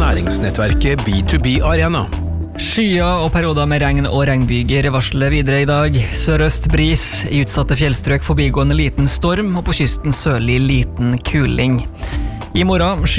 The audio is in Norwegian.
næringsnettverket B2B Arena. Skyer og perioder med regn og regnbyger varsler videre i dag. Sørøst bris, i utsatte fjellstrøk forbigående liten storm, og på kysten sørlig liten kuling. I morgen